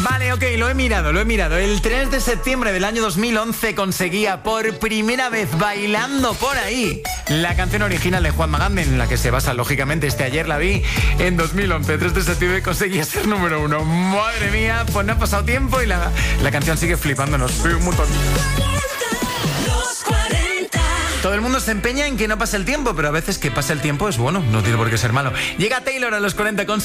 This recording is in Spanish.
Vale, ok, lo he mirado. El 3 de septiembre del año 2011 conseguía por primera vez Bailando por ahí la canción original de Juan Magán, en la que se basa, lógicamente, Ayer la vi. En 2011, 3 de septiembre, conseguía ser número 1. Madre mía, pues no ha pasado tiempo y la canción sigue flipándonos. Un montón. Todo el mundo se empeña en que no pase el tiempo, pero a veces que pase el tiempo es bueno, no tiene por qué ser malo. Llega Taylor a los 40 con